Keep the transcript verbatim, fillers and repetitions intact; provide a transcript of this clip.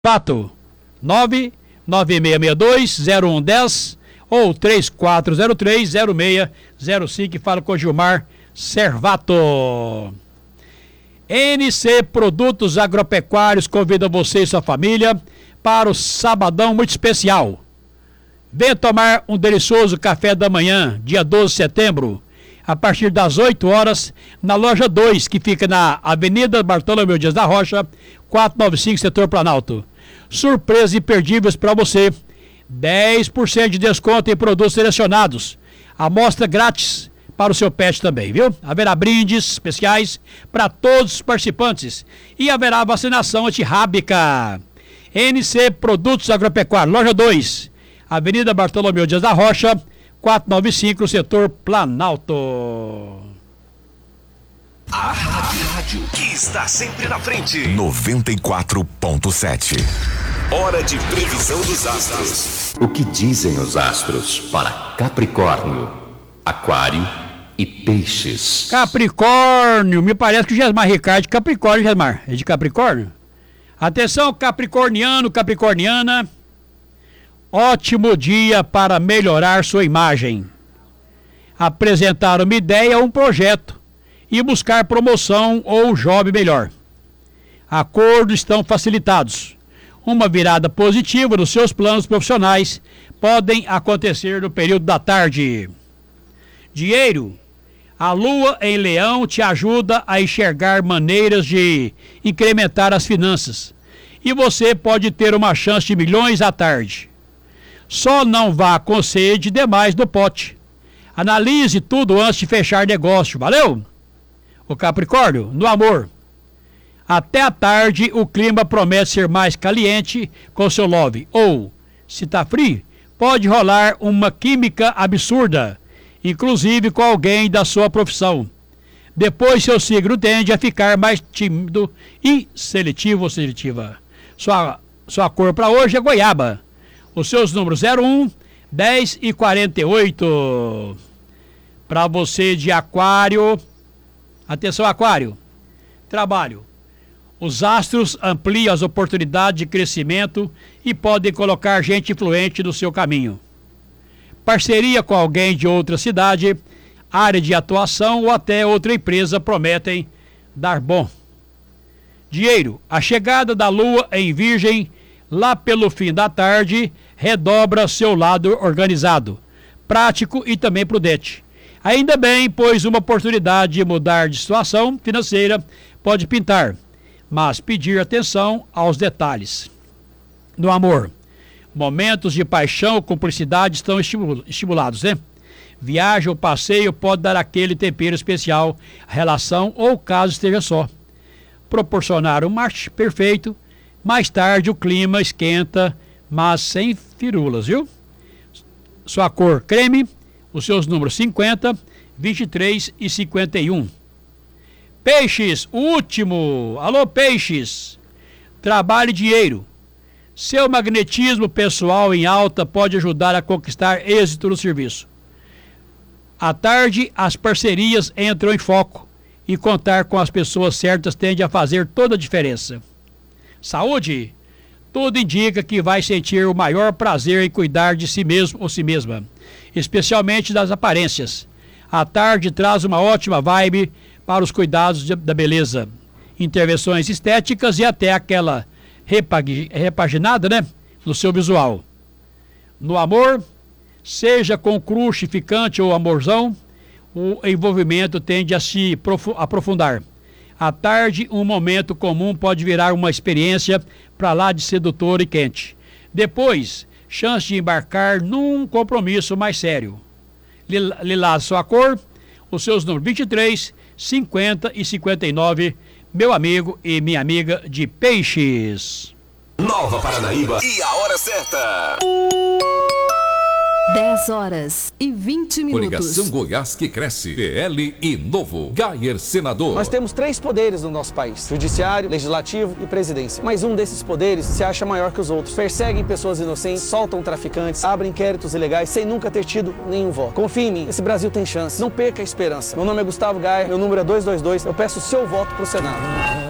Pato, nove nove seis seis dois zero um um zero ou três quatro zero três zero seis zero cinco. Fala com Gilmar Servato. N C Produtos Agropecuários convida você e sua família para o sabadão muito especial. Venha tomar um delicioso café da manhã, dia doze de setembro, a partir das oito horas, na loja dois, que fica na Avenida Bartolomeu Dias da Rocha, quatrocentos e noventa e cinco, setor Planalto. Surpresas imperdíveis para você. dez por cento de desconto em produtos selecionados. Amostra grátis para o seu pet também, viu? Haverá brindes especiais para todos os participantes e haverá vacinação antirrábica. N C Produtos Agropecuários, loja dois, Avenida Bartolomeu Dias da Rocha, quatrocentos e noventa e cinco, setor Planalto. A rádio que está sempre na frente. noventa e quatro ponto sete. Hora de previsão dos astros. O que dizem os astros para Capricórnio, Aquário e Peixes? Capricórnio, me parece que o Gesmar Ricardo de Capricórnio, Gesmar, é de Capricórnio? Atenção, capricorniano, capricorniana, ótimo dia para melhorar sua imagem, apresentar uma ideia ou um projeto e buscar promoção ou job melhor. Acordos estão facilitados. Uma virada positiva nos seus planos profissionais podem acontecer no período da tarde. Dinheiro, a lua em Leão te ajuda a enxergar maneiras de incrementar as finanças e você pode ter uma chance de milhões à tarde. Só não vá com sede demais no pote. Analise tudo antes de fechar negócio, valeu? O Capricórnio, no amor. Até a tarde o clima promete ser mais caliente com seu love. Ou, se tá frio, pode rolar uma química absurda, inclusive com alguém da sua profissão. Depois seu signo tende a ficar mais tímido e seletivo ou seletiva. Sua, sua cor para hoje é goiaba. Os seus números zero um, dez e quarenta e oito. Para você de Aquário, atenção Aquário, trabalho. Os astros ampliam as oportunidades de crescimento e podem colocar gente influente no seu caminho. Parceria com alguém de outra cidade, área de atuação ou até outra empresa prometem dar bom. Dinheiro, a chegada da lua em Virgem, lá pelo fim da tarde, redobra seu lado organizado, prático e também prudente. Ainda bem, pois uma oportunidade de mudar de situação financeira pode pintar, mas pedir atenção aos detalhes. No amor, momentos de paixão ou cumplicidade estão estimulados, né? Viagem ou passeio pode dar aquele tempero especial à relação ou caso esteja só. Proporcionar um match perfeito, mais tarde o clima esquenta, mas sem firulas, viu? Sua cor creme, os seus números cinquenta, vinte e três e cinquenta e um. Peixes, o último. Alô, Peixes. Trabalho e dinheiro. Seu magnetismo pessoal em alta pode ajudar a conquistar êxito no serviço. À tarde, as parcerias entram em foco e contar com as pessoas certas tende a fazer toda a diferença. Saúde. Tudo indica que vai sentir o maior prazer em cuidar de si mesmo ou si mesma, especialmente das aparências. À tarde traz uma ótima vibe para os cuidados de, da beleza, intervenções estéticas e até aquela repag, repaginada, né, no seu visual. No amor, seja com crush ficante ou amorzão, o envolvimento tende a se profu, aprofundar. À tarde, um momento comum pode virar uma experiência para lá de sedutora e quente. Depois, chance de embarcar num compromisso mais sério. Lilás, sua cor, os seus números vinte e três, cinquenta e cinquenta e nove, meu amigo e minha amiga de Peixes. Nova Paranaíba e a hora certa. dez horas e vinte minutos. Coligação Goiás que cresce. P L e Novo. Gayer, senador. Nós temos três poderes no nosso país: judiciário, legislativo e presidência. Mas um desses poderes se acha maior que os outros. Perseguem pessoas inocentes, soltam traficantes, abrem inquéritos ilegais sem nunca ter tido nenhum voto. Confie em mim, esse Brasil tem chance. Não perca a esperança. Meu nome é Gustavo Gayer, meu número é duzentos e vinte e dois. Eu peço o seu voto pro Senado.